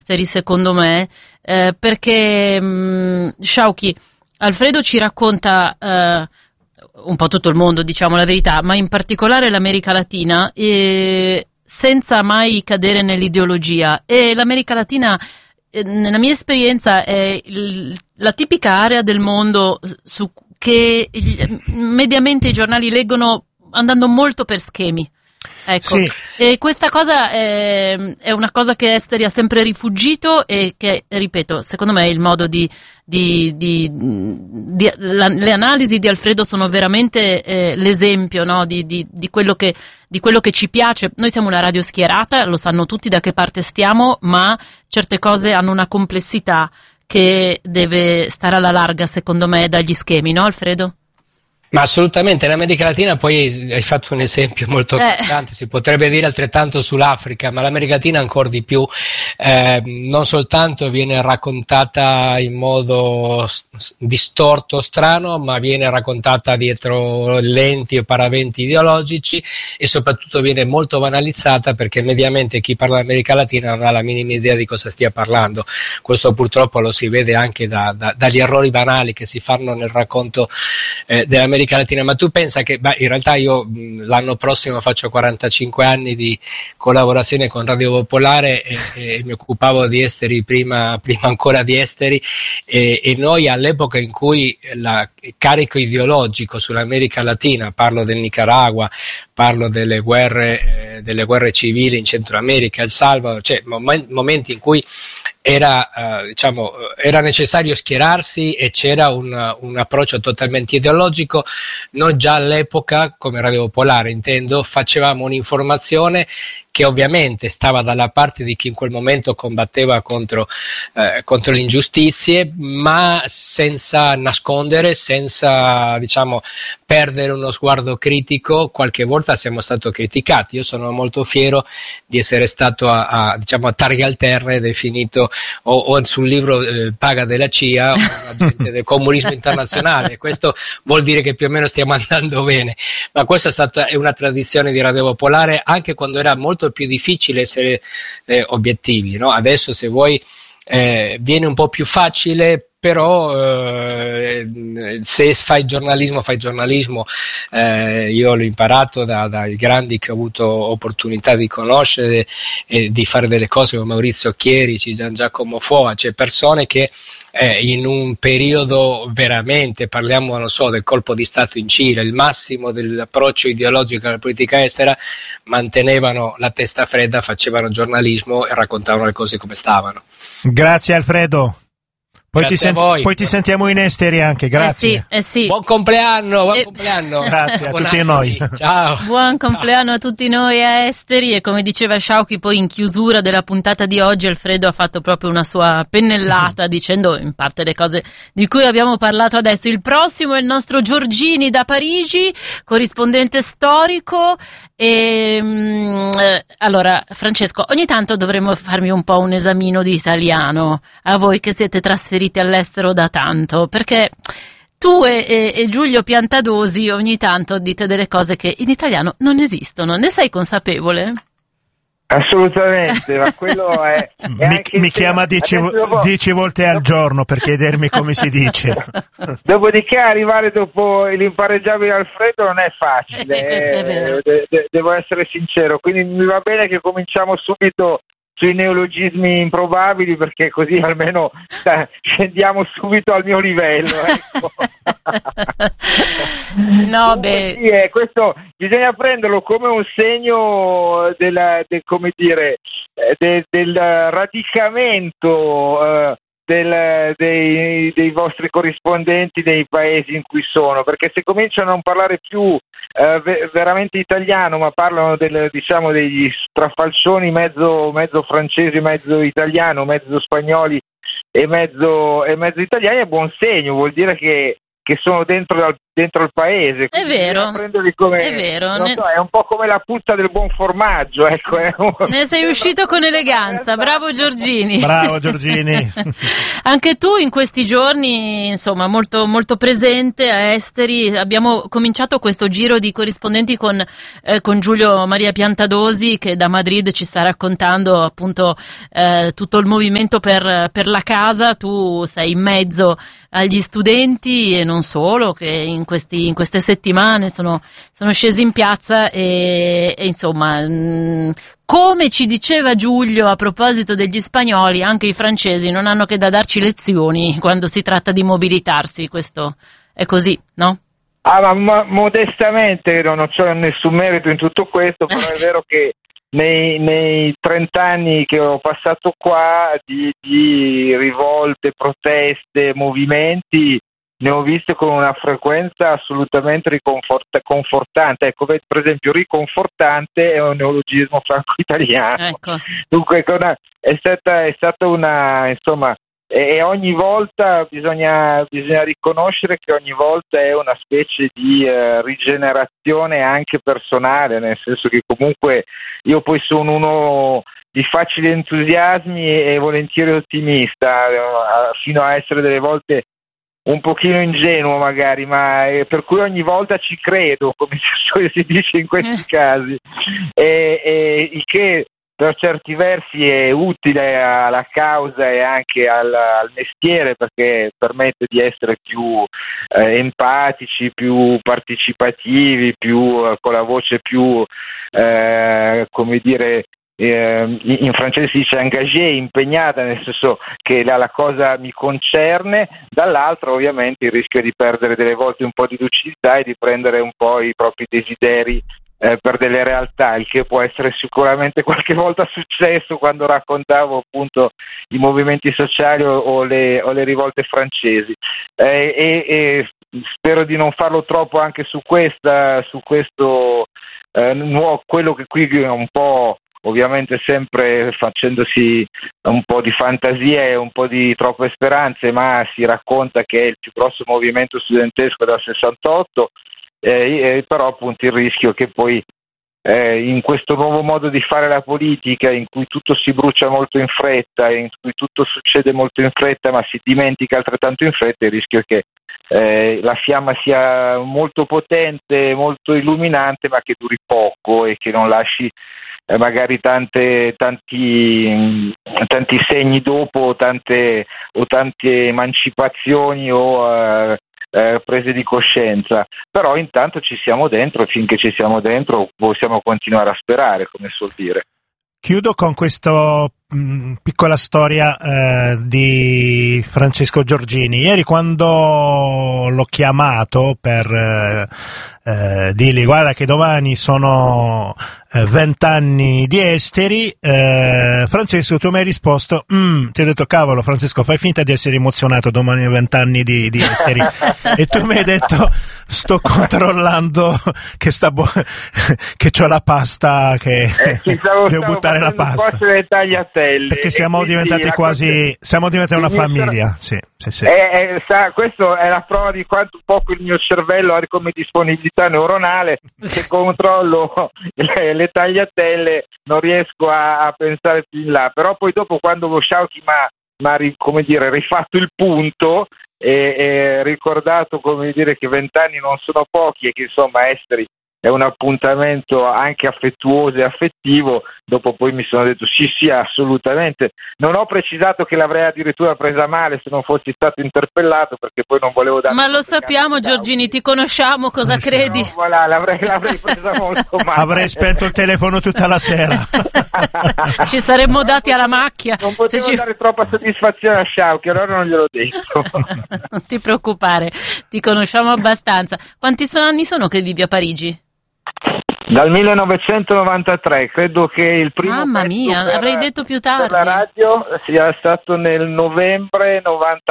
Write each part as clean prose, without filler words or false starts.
secondo me, perché Sciauchi, Alfredo ci racconta un po' tutto il mondo, diciamo la verità, ma in particolare l'America Latina, senza mai cadere nell'ideologia. E l'America Latina, nella mia esperienza, è la tipica area del mondo che mediamente i giornali leggono andando molto per schemi. Ecco, sì. E questa cosa è una cosa che Esteri ha sempre rifuggito e che, ripeto, secondo me il modo le analisi di Alfredo sono veramente l'esempio, no? di quello che ci piace. Noi siamo una radio schierata, lo sanno tutti da che parte stiamo, ma certe cose hanno una complessità che deve stare alla larga, secondo me, dagli schemi, no Alfredo? Ma assolutamente, l'America Latina, poi hai fatto un esempio molto importante, si potrebbe dire altrettanto sull'Africa, ma l'America Latina ancora di più, non soltanto viene raccontata in modo distorto, strano, ma viene raccontata dietro lenti o paraventi ideologici e soprattutto viene molto banalizzata perché mediamente chi parla dell'America Latina non ha la minima idea di cosa stia parlando. Questo purtroppo lo si vede anche dagli errori banali che si fanno nel racconto dell'America Latina, ma tu pensa che in realtà io l'anno prossimo faccio 45 anni di collaborazione con Radio Popolare e mi occupavo di esteri prima ancora di esteri e noi all'epoca in cui il carico ideologico sull'America Latina, parlo del Nicaragua, parlo delle guerre civili in Centro America, El Salvador, cioè momenti in cui era necessario schierarsi e c'era un approccio totalmente ideologico. Noi già all'epoca, come Radio Popolare intendo, facevamo un'informazione che ovviamente stava dalla parte di chi in quel momento combatteva contro le ingiustizie, ma senza nascondere, senza perdere uno sguardo critico. Qualche volta siamo stati criticati. Io sono molto fiero di essere stato a targhe alterne definito o sul libro Paga della CIA, un agente del comunismo internazionale. Questo vuol dire che più o meno stiamo andando bene, ma questa è una tradizione di Radio Popolare anche quando era molto più difficile essere obiettivi, no? Adesso se vuoi viene un po' più facile, però se fai giornalismo io l'ho imparato dai grandi che ho avuto opportunità di conoscere e di fare delle cose come Maurizio Chierici, Gian Giacomo Foa, cioè persone che in un periodo veramente, parliamo del colpo di Stato in Cile, il massimo dell'approccio ideologico alla politica estera, mantenevano la testa fredda, facevano giornalismo e raccontavano le cose come stavano. Grazie Alfredo. Poi ti sentiamo in esteri anche, grazie. Sì. Buon compleanno. Grazie a tutti noi. Ciao. Buon compleanno a tutti noi a esteri e come diceva Sciauchi poi in chiusura della puntata di oggi Alfredo ha fatto proprio una sua pennellata dicendo in parte le cose di cui abbiamo parlato adesso. Il prossimo è il nostro Giorgini da Parigi, corrispondente storico e allora Francesco, ogni tanto dovremmo farmi un po' un esamino di italiano a voi che siete trasferiti all'estero da tanto, perché tu e Giulio Piantadosi ogni tanto dite delle cose che in italiano non esistono, ne sei consapevole? Assolutamente, ma quello è mi chiama 10 volte al giorno per chiedermi come si dice. Dopodiché arrivare dopo l'impareggiabile Alfredo non è facile, questo è vero. Devo essere sincero, quindi mi va bene che cominciamo subito sui neologismi improbabili perché così almeno scendiamo subito al mio livello, ecco. No, beh. Sì, questo bisogna prenderlo come un segno del radicamento dei vostri corrispondenti nei paesi in cui sono, perché se cominciano a non parlare più veramente italiano, ma parlano degli strafalcioni mezzo francesi, mezzo italiano, mezzo spagnoli e mezzo italiani, è buon segno, vuol dire che sono dentro dentro il paese. È vero, come, è vero. È un po' come la puzza del buon formaggio, ecco. Ne sei uscito con eleganza, bravo Giorgini. Bravo Giorgini. Anche tu in questi giorni, insomma, molto, molto presente a Esteri. Abbiamo cominciato questo giro di corrispondenti con Giulio Maria Piantadosi, che da Madrid ci sta raccontando appunto tutto il movimento per la casa. Tu sei in mezzo agli studenti e non solo, che in queste settimane sono scesi in piazza e insomma, come ci diceva Giulio a proposito degli spagnoli, anche i francesi non hanno che da darci lezioni quando si tratta di mobilitarsi. Questo è così, no? Ma modestamente non c'è nessun merito in tutto questo, però è vero che nei 30 anni che ho passato qua di rivolte, proteste, movimenti, ne ho viste con una frequenza assolutamente confortante. Ecco, per esempio, riconfortante è un neologismo franco-italiano. Ecco. Dunque è stata una, insomma, e ogni volta bisogna riconoscere che ogni volta è una specie di rigenerazione anche personale, nel senso che comunque io poi sono uno di facili entusiasmi e volentieri ottimista, fino a essere delle volte un pochino ingenuo magari, ma per cui ogni volta ci credo, come si dice in questi casi, e il che per certi versi è utile alla causa e anche al mestiere, perché permette di essere più empatici, più partecipativi, più con la voce più come dire, in francese si dice engagée, impegnata, nel senso che la cosa mi concerne. Dall'altro ovviamente il rischio di perdere delle volte un po' di lucidità e di prendere un po' i propri desideri per delle realtà, il che può essere sicuramente qualche volta successo quando raccontavo appunto i movimenti sociali o le rivolte francesi, e spero di non farlo troppo anche su questo nuovo, quello che qui è un po', ovviamente sempre facendosi un po' di fantasia e un po' di troppe speranze, ma si racconta che è il più grosso movimento studentesco dal 68, però appunto il rischio che poi in questo nuovo modo di fare la politica, in cui tutto si brucia molto in fretta, in cui tutto succede molto in fretta ma si dimentica altrettanto in fretta, il rischio è che la fiamma sia molto potente, molto illuminante, ma che duri poco e che non lasci magari tanti segni dopo, tante emancipazioni o prese di coscienza. Però intanto ci siamo dentro, finché ci siamo dentro possiamo continuare a sperare, come suol dire. Chiudo con questa piccola storia di Francesco Giorgini. Ieri, quando l'ho chiamato per dirgli guarda che domani sono 20 anni di Esteri, Francesco, tu mi hai risposto ti ho detto cavolo Francesco, fai finta di essere emozionato, domani 20 anni di Esteri e tu mi hai detto sto controllando che che c'ho la pasta, che devo buttare la pasta, perché siamo diventati una famiglia. Sì. Questo è la prova di quanto poco il mio cervello ha come disponibilità neuronale. Se controllo le tagliatelle non riesco a pensare più in là, però poi dopo, quando Sciauchi m'ha rifatto il punto e ricordato, come dire, che 20 anni non sono pochi e che insomma Esteri è un appuntamento anche affettuoso e affettivo, dopo poi mi sono detto sì, assolutamente. Non ho precisato che l'avrei addirittura presa male se non fossi stato interpellato, perché poi non volevo dare... Ma lo sappiamo Giorgini, ti conosciamo, cosa credi? No, voilà, l'avrei presa molto male. Avrei spento il telefono tutta la sera. Ci saremmo dati alla macchia. Non potevo dare troppa soddisfazione a Sciauchi, allora non gliel'ho detto. Non ti preoccupare, ti conosciamo abbastanza. Quanti anni sono che vivi a Parigi? Dal 1993, credo che il primo Mamma mia, avrei detto più tardi. Per la radio sia stato nel novembre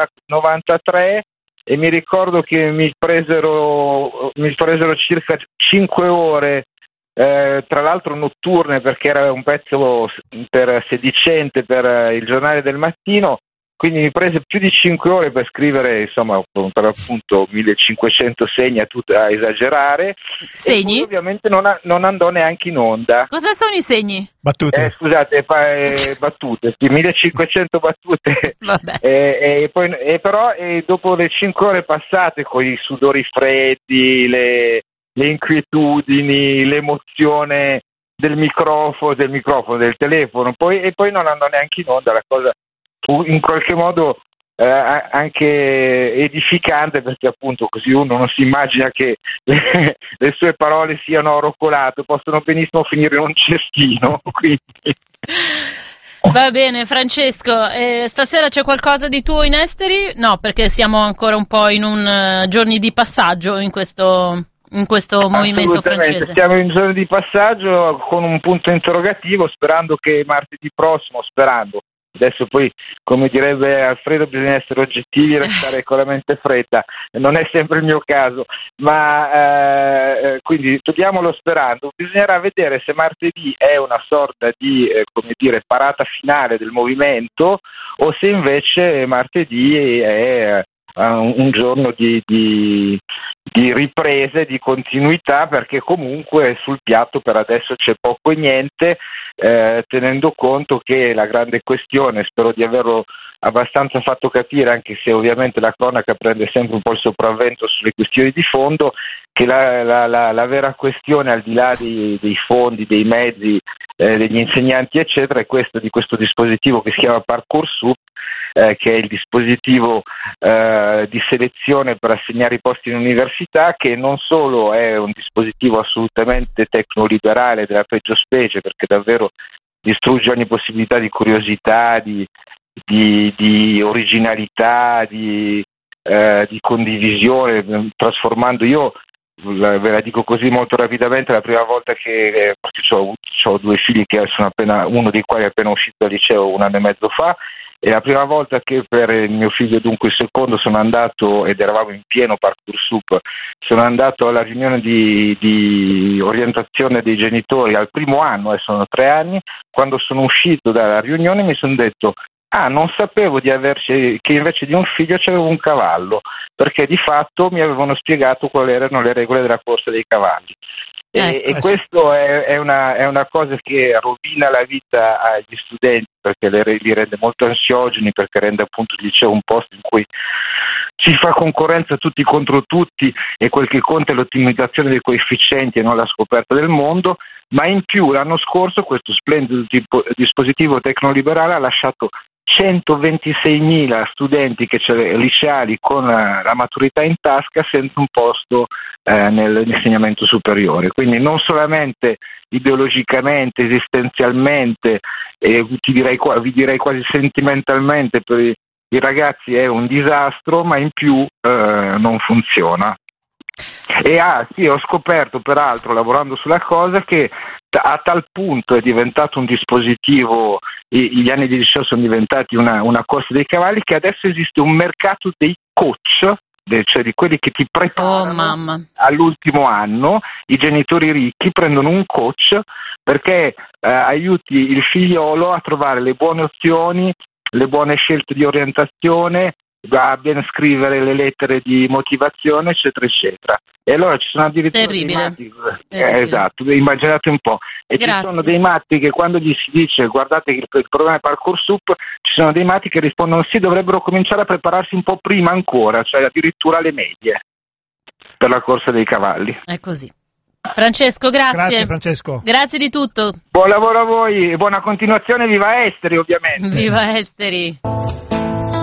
93 e mi ricordo che mi presero circa 5 ore, tra l'altro notturne, perché era un pezzo sedicente per il giornale del mattino, quindi mi prese più di 5 ore per scrivere, insomma, per appunto 1500 segni a esagerare. Segni? E poi ovviamente non andò neanche in onda. Cosa sono i segni? Battute. Scusate, battute, sì, 1500 battute. Vabbè. Però dopo le 5 ore passate con i sudori freddi, le inquietudini, l'emozione del microfono, del telefono, e poi non andò neanche in onda. La cosa fu in qualche modo anche edificante, perché appunto così uno non si immagina che le sue parole siano oro colato, possono benissimo finire in un cestino. Quindi. Va bene, Francesco, stasera c'è qualcosa di tuo in esteri? No, perché siamo ancora un po' in un giorni di passaggio in questo movimento francese. Siamo in giorni di passaggio con un punto interrogativo, sperando che martedì prossimo, adesso poi, come direbbe Alfredo, bisogna essere oggettivi e restare con la mente fredda, non è sempre il mio caso, ma quindi togliamolo sperando. Bisognerà vedere se martedì è una sorta di parata finale del movimento, o se invece martedì è un giorno di riprese, di continuità, perché comunque sul piatto per adesso c'è poco e niente, tenendo conto che la grande questione, spero di averlo abbastanza fatto capire, anche se ovviamente la cronaca prende sempre un po' il sopravvento sulle questioni di fondo, che la vera questione, al di là dei fondi, dei mezzi, degli insegnanti eccetera, è di questo dispositivo che si chiama Parcoursup, che è il dispositivo di selezione per assegnare i posti in università, che non solo è un dispositivo assolutamente tecnoliberale della peggio specie, perché davvero distrugge ogni possibilità di curiosità, di originalità, di condivisione, trasformando, io ve la dico così molto rapidamente, la prima volta che, perché ho 2 figli che sono uno dei quali è appena uscito dal liceo 1 anno e mezzo fa, e la prima volta che per il mio figlio, dunque il secondo, sono andato, ed eravamo in pieno Parcoursup, sono andato alla riunione di orientazione dei genitori al primo anno, sono 3 anni, quando sono uscito dalla riunione mi sono detto: non sapevo che invece di un figlio c'avevo un cavallo, perché di fatto mi avevano spiegato quali erano le regole della corsa dei cavalli. E questo è una cosa che rovina la vita agli studenti, perché li rende molto ansiogeni, perché rende appunto il liceo un posto in cui si fa concorrenza tutti contro tutti, e quel che conta è l'ottimizzazione dei coefficienti e non la scoperta del mondo. Ma in più l'anno scorso questo splendido dispositivo tecnoliberale ha lasciato 126.000 studenti liceali con la maturità in tasca senza un posto nell'insegnamento superiore. Quindi non solamente ideologicamente, esistenzialmente, vi direi quasi sentimentalmente per i ragazzi è un disastro, ma in più non funziona. E sì, ho scoperto peraltro, lavorando sulla cosa, che a tal punto è diventato un dispositivo, gli anni di liceo sono diventati una corsa dei cavalli, che adesso esiste un mercato dei coach, cioè di quelli che ti preparano all'ultimo anno. I genitori ricchi prendono un coach perché aiuti il figliolo a trovare le buone opzioni, le buone scelte di orientazione, a ben scrivere le lettere di motivazione, eccetera eccetera. E allora ci sono addirittura dei matti, esatto, immaginate un po', e Grazie. Ci sono dei matti che quando gli si dice guardate che il programma è Parcoursup, ci sono dei matti che rispondono sì, dovrebbero cominciare a prepararsi un po' prima ancora, cioè addirittura alle medie per la corsa dei cavalli. È così. Francesco, grazie. Grazie Francesco. Grazie di tutto. Buon lavoro a voi e buona continuazione, viva Esteri ovviamente. Viva Esteri.